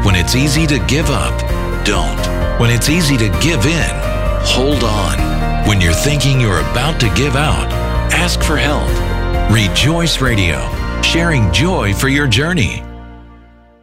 When it's easy to give up, don't. When it's easy to give in, hold on. When you're thinking you're about to give out, ask for help. Rejoice Radio, sharing joy for your journey.